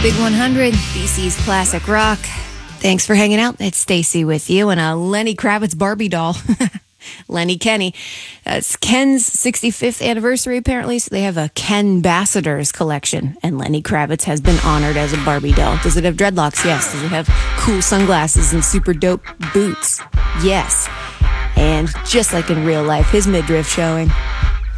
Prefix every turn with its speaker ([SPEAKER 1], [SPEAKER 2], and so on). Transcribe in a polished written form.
[SPEAKER 1] Big 100, BC's classic rock. Thanks for hanging out. It's Stacy with you and a Lenny Kravitz Barbie doll. Lenny Kenny. It's Ken's 65th anniversary, apparently, so they have a Ken Ambassadors collection, and Lenny Kravitz has been honored as a Barbie doll. Does it have dreadlocks? Yes. Does it have cool sunglasses and super dope boots? Yes. And just like in real life, his midriff showing.